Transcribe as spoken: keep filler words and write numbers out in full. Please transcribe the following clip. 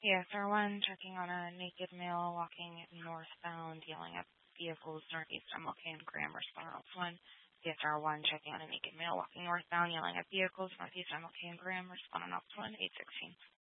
Yes, R one checking on a naked male walking northbound, yelling at vehicles northeast M L K and Graham, responding to one. Yes, R one checking on a naked male walking northbound, yelling at vehicles northeast M L K and Graham, responding to one, eight sixteen.